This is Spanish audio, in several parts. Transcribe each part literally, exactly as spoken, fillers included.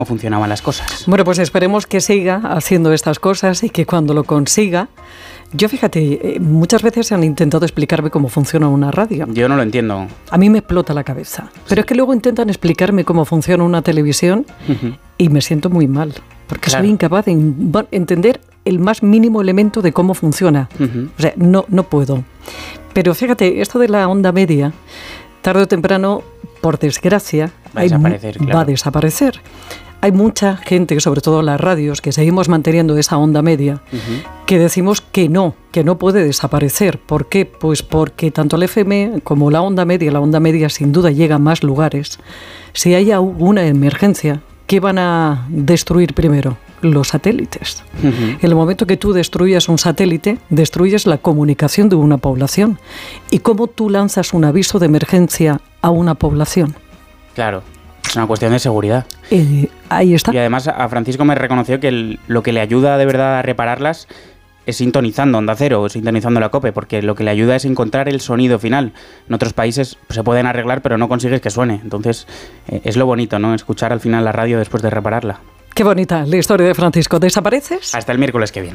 funcionaban las cosas. Bueno, pues esperemos que siga haciendo estas cosas y que cuando lo consiga... Yo, fíjate, muchas veces han intentado explicarme cómo funciona una radio. Yo no lo entiendo. A mí me explota la cabeza. Pero es que luego intentan explicarme cómo funciona una televisión uh-huh. y me siento muy mal. Porque claro. soy incapaz de entender el más mínimo elemento de cómo funciona. Uh-huh. O sea, no, no puedo. Pero fíjate, esto de la onda media, tarde o temprano, por desgracia, va a desaparecer. Hay, claro. va a desaparecer. Hay mucha gente, sobre todo las radios, que seguimos manteniendo esa onda media, uh-huh. que decimos que no, que no puede desaparecer. ¿Por qué? Pues porque tanto el F M como la onda media, la onda media sin duda llega a más lugares. Si hay una emergencia, ¿qué van a destruir primero? Los satélites. Uh-huh. En el momento que tú destruyas un satélite, destruyes la comunicación de una población. ¿Y cómo tú lanzas un aviso de emergencia a una población? Claro. Es una cuestión de seguridad. Eh, ahí está. Y además a Francisco me reconoció que el, lo que le ayuda de verdad a repararlas es sintonizando Onda Cero, sintonizando la COPE, porque lo que le ayuda es encontrar el sonido final. En otros países pues, se pueden arreglar, pero no consigues que suene. Entonces eh, es lo bonito, ¿no? Escuchar al final la radio después de repararla. Qué bonita la historia de Francisco. ¿Desapareces? Hasta el miércoles que viene.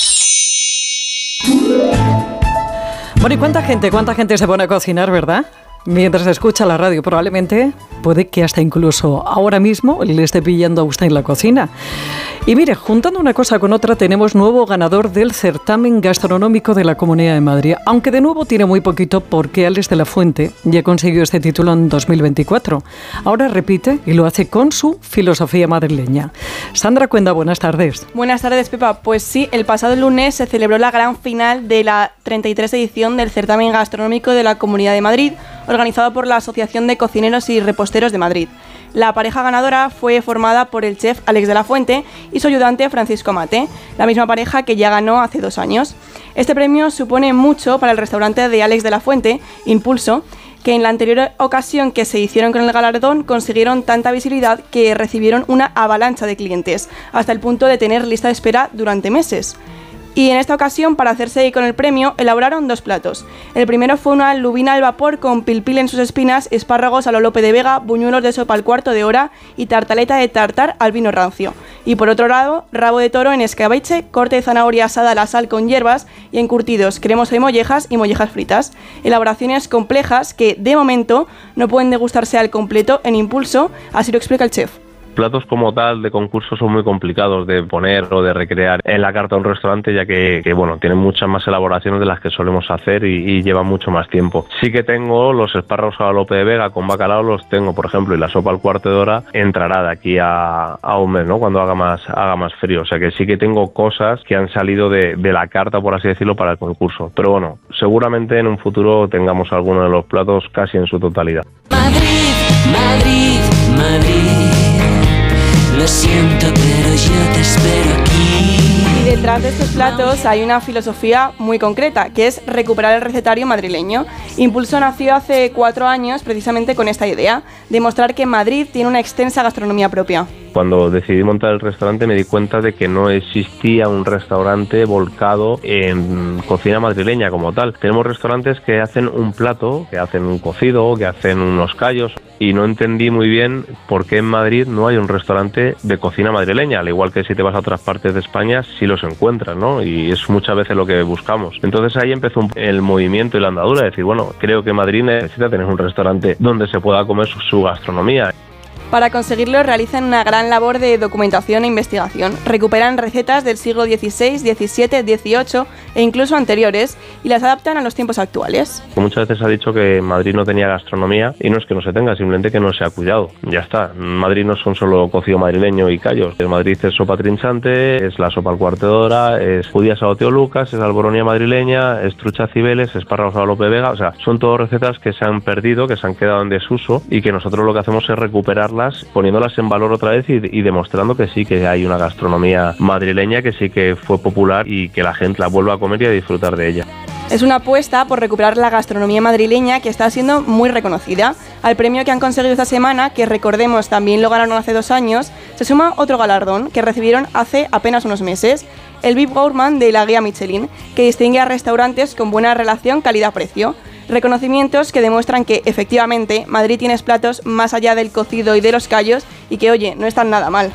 Bueno, ¿y cuánta gente, cuánta gente se pone a cocinar, verdad? Mientras escucha la radio, probablemente puede que hasta incluso ahora mismo le esté pillando a usted en la cocina. Y mire, juntando una cosa con otra, tenemos nuevo ganador del certamen gastronómico de la Comunidad de Madrid. Aunque de nuevo tiene muy poquito porque Alex de la Fuente ya consiguió este título en dos mil veinticuatro. Ahora repite y lo hace con su filosofía madrileña. Sandra Cuenda, buenas tardes. Buenas tardes, Pepa. Pues sí, el pasado lunes se celebró la gran final de la treinta y tres edición del certamen gastronómico de la Comunidad de Madrid, organizado por la Asociación de Cocineros y Reposteros de Madrid. La pareja ganadora fue formada por el chef Alex de la Fuente y su ayudante Francisco Mate, la misma pareja que ya ganó hace dos años. Este premio supone mucho para el restaurante de Alex de la Fuente, Impulso, que en la anterior ocasión que se hicieron con el galardón consiguieron tanta visibilidad que recibieron una avalancha de clientes, hasta el punto de tener lista de espera durante meses. Y en esta ocasión, para hacerse con el premio, elaboraron dos platos. El primero fue una lubina al vapor con pilpil en sus espinas, espárragos a lo Lope de Vega, buñuelos de sopa al cuarto de hora y tartaleta de tartar al vino rancio. Y por otro lado, rabo de toro en escabeche, corte de zanahoria asada a la sal con hierbas y encurtidos, cremosa y mollejas y mollejas fritas. Elaboraciones complejas que, de momento, no pueden degustarse al completo en Impulso, así lo explica el chef. Platos como tal de concurso son muy complicados de poner o de recrear en la carta de un restaurante, ya que, que bueno, tienen muchas más elaboraciones de las que solemos hacer y, y llevan mucho más tiempo. Sí que tengo los espárragos a la Lope de Vega con bacalao, los tengo, por ejemplo, y la sopa al cuarto de hora entrará de aquí a, a un mes, ¿no? Cuando haga más, haga más frío. O sea que sí que tengo cosas que han salido de, de la carta, por así decirlo, para el concurso. Pero bueno, seguramente en un futuro tengamos alguno de los platos casi en su totalidad. Madrid, Madrid, Madrid. Lo siento, pero yo te espero aquí. Y detrás de estos platos hay una filosofía muy concreta, que es recuperar el recetario madrileño. Impulso nació hace cuatro años precisamente con esta idea, demostrar que Madrid tiene una extensa gastronomía propia. Cuando decidí montar el restaurante me di cuenta de que no existía un restaurante volcado en cocina madrileña como tal. Tenemos restaurantes que hacen un plato, que hacen un cocido, que hacen unos callos, y no entendí muy bien por qué en Madrid no hay un restaurante de cocina madrileña, al igual que si te vas a otras partes de España sí los encuentras, ¿no? Y es muchas veces lo que buscamos. Entonces ahí empezó el movimiento y la andadura, de decir, bueno, creo que Madrid necesita tener un restaurante donde se pueda comer su, su gastronomía. Para conseguirlo realizan una gran labor de documentación e investigación. Recuperan recetas del siglo dieciséis, diecisiete, dieciocho e incluso anteriores y las adaptan a los tiempos actuales. Muchas veces se ha dicho que Madrid no tenía gastronomía y no es que no se tenga, simplemente que no se ha cuidado. Ya está. Madrid no son solo cocido madrileño y callos. En Madrid es sopa trinchante, es la sopa al cuarto de hora, es judías a Teo Lucas, es alboronia madrileña, es trucha cibeles, espárragos a Lope de Vega. O sea, son todas recetas que se han perdido, que se han quedado en desuso y que nosotros lo que hacemos es recuperarlas, poniéndolas en valor otra vez y, y demostrando que sí que hay una gastronomía madrileña que sí que fue popular y que la gente la vuelva a comer y a disfrutar de ella. Es una apuesta por recuperar la gastronomía madrileña que está siendo muy reconocida. Al premio que han conseguido esta semana, que recordemos también lo ganaron hace dos años, se suma otro galardón que recibieron hace apenas unos meses, el V I P Gourmand de la guía Michelin, que distingue a restaurantes con buena relación calidad-precio. Reconocimientos que demuestran que, efectivamente, Madrid tiene platos más allá del cocido y de los callos y que, oye, no están nada mal.